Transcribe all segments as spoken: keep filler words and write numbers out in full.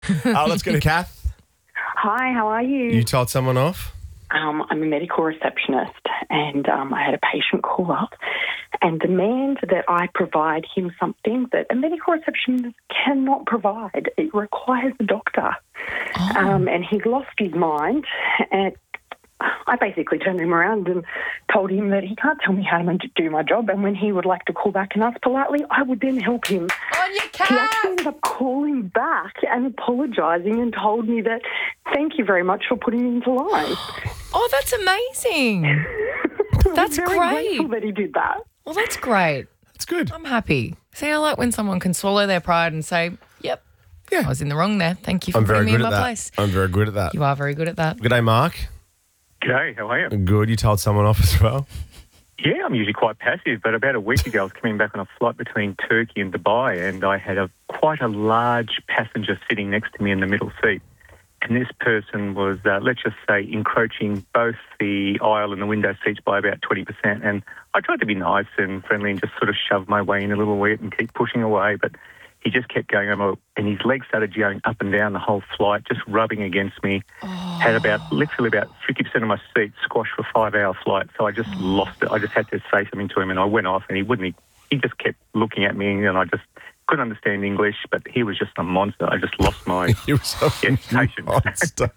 uh, let's go to Kath. Hi, how are you? You told someone off? Um, I'm a medical receptionist, and um, I had a patient call up and demand that I provide him something that a medical receptionist cannot provide. It requires a doctor. Oh. Um, and he lost his mind, and I basically turned him around and told him that he can't tell me how to do my job, and when he would like to call back and ask politely, I would then help him. On your cat! He actually ended up calling back and apologising and told me that thank you very much for putting me into line. Oh, that's amazing. That's I'm very great. grateful that he did that. Well, that's great. That's good. I'm happy. See, I like when someone can swallow their pride and say, yep, Yeah. I was in the wrong there. Thank you for I'm very putting me good in at my that. place. I'm very good at that. You are very good at that. Good day, Mark. G'day, how are you? Good. You told someone off as well? Yeah, I'm usually quite passive, but about a week ago I was coming back on a flight between Turkey and Dubai, and I had a quite a large passenger sitting next to me in the middle seat. And this person was, uh, let's just say, encroaching both the aisle and the window seats by about twenty percent. And I tried to be nice and friendly and just sort of shove my way in a little bit and keep pushing away, but he just kept going over, and his legs started going up and down the whole flight, just rubbing against me. Oh. Had about, literally about fifty percent of my seat squashed for a five-hour flight, so I just oh. lost it. I just had to say something to him, and I went off, and he wouldn't. He, he just kept looking at me, and I just couldn't understand English, but he was just a monster. I just lost my He was a yeah, patience. monster.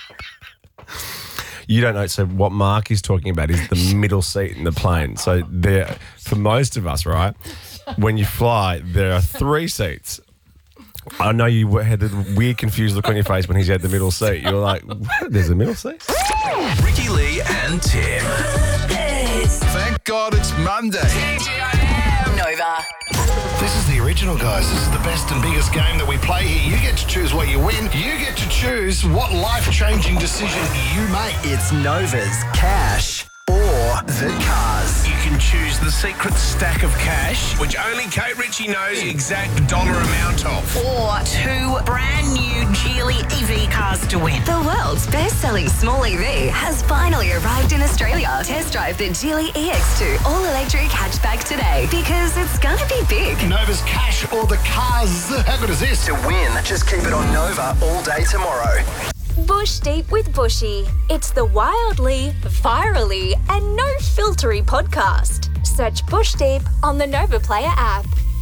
You don't know. So what Mark is talking about is the middle seat in the plane. So there, for most of us, right, when you fly, there are three seats. I know you had the weird, confused look on your face when he had the middle seat. You're like, what? There's a middle seat? Ricky Lee and Tim. Thank God it's Monday. Nova. This is the original, guys. This is the best and biggest game that we play here. You get to choose what you win. You get to choose what life-changing decision you make. It's Nova's Cash or the Cars. You can choose the secret stack of cash, which only Kate Ritchie knows the exact dollar amount of. Or two brand new Geely E V cars to win. The world's best-selling small E V has finally arrived in Australia. Test drive the Geely E X two all-electric hatchback today because it's gonna be big. Nova's Cash or the Cars. How good is this? To win, just keep it on Nova all day tomorrow. Bush Deep with Bushy. It's the wildly, virally, and no-filtery podcast. Search Bush Deep on the Nova Player app.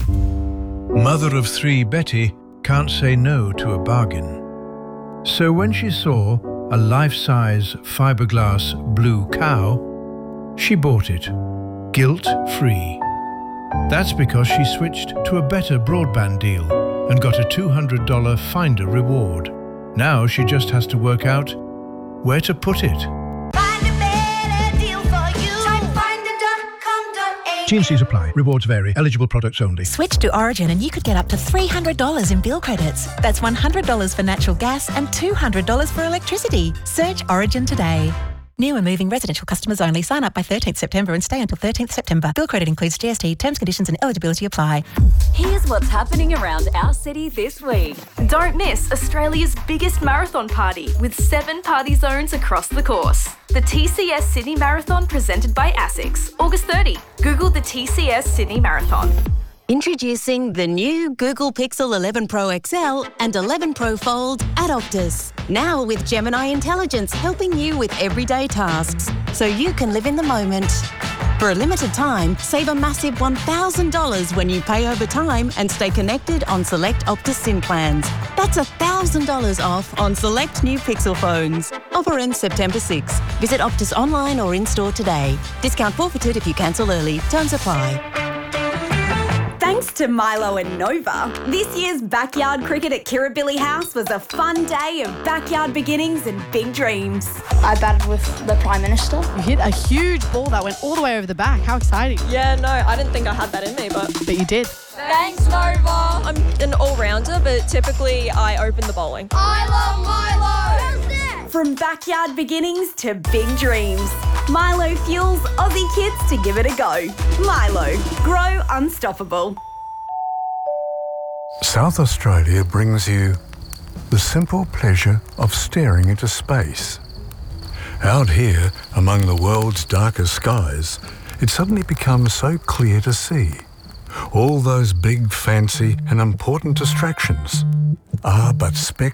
Mother of three Betty can't say no to a bargain. So when she saw a life-size fiberglass blue cow, she bought it, guilt-free. That's because she switched to a better broadband deal and got a two hundred dollars Finder reward. Now she just has to work out where to put it. Find a better deal for you. Try finder dot com dot a u. T and C's apply. Rewards vary. Eligible products only. Switch to Origin and you could get up to three hundred dollars in bill credits. That's one hundred dollars for natural gas and two hundred dollars for electricity. Search Origin today. New and moving residential customers only. Sign up by thirteenth September and stay until thirteenth September. Bill credit includes G S T. Terms, conditions and eligibility apply. Here's what's happening around our city this week. Don't miss Australia's biggest marathon party with seven party zones across the course. The T C S Sydney Marathon presented by ASICS. August thirtieth. Google the T C S Sydney Marathon. Introducing the new Google Pixel eleven Pro X L and eleven Pro Fold at Optus. Now with Gemini Intelligence helping you with everyday tasks, so you can live in the moment. For a limited time, save a massive one thousand dollars when you pay over time and stay connected on select Optus SIM plans. That's one thousand dollars off on select new Pixel phones. Offer ends September sixth. Visit Optus online or in-store today. Discount forfeited if you cancel early. Terms apply. Thanks to Milo and Nova, this year's backyard cricket at Kirribilli House was a fun day of backyard beginnings and big dreams. I batted with the Prime Minister. You hit a huge ball that went all the way over the back. How exciting. Yeah, no, I didn't think I had that in me, but... But you did. Thanks, Nova. I'm an all-rounder, but typically I open the bowling. I love Milo! From backyard beginnings to big dreams, Milo fuels Aussie kids to give it a go. Milo, grow unstoppable. South Australia brings you the simple pleasure of staring into space. Out here, among the world's darkest skies, it suddenly becomes so clear to see. All those big, fancy and important distractions are but specks